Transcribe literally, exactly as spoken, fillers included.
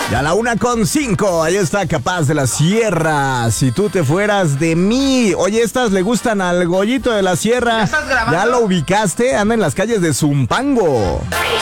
Y a la una con cinco, ahí está Capaz de la Sierra. Si tú te fueras de mí. Oye, estas le gustan al Goyito de la Sierra. ¿Ya estás grabando? ¿Ya lo ubicaste? Anda en las calles de Zumpango.